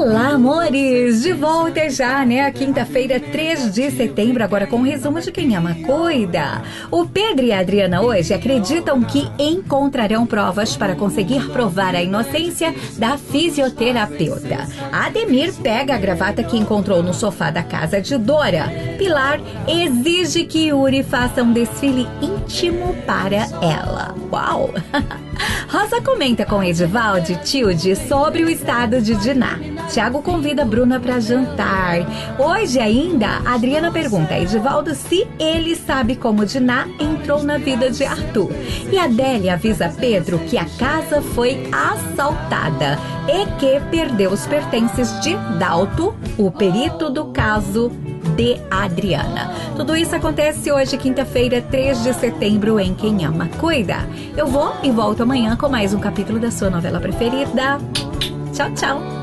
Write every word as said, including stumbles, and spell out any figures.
Olá, amores! De volta já, né? Quinta-feira, três de setembro, agora com um resumo de Quem Ama Cuida. O Pedro e a Adriana hoje acreditam que encontrarão provas para conseguir provar a inocência da fisioterapeuta. Ademir pega a gravata que encontrou no sofá da casa de Dora. Pilar exige que Yuri faça um desfile íntimo para ela. Uau! Rosa comenta com Edivaldo e Tilde sobre o estado de Diná. Tiago convida Bruna para jantar. Hoje ainda, a Adriana pergunta a Edivaldo se ele sabe como Diná entrou na vida de Arthur. E a Adélia avisa Pedro que a casa foi assaltada e que perdeu os pertences de Dalto, o perito do caso de Adriana. Tudo isso acontece hoje, quinta-feira, três de setembro, em Quem Ama Cuida. Eu vou e volto amanhã com mais um capítulo da sua novela preferida. Tchau, tchau!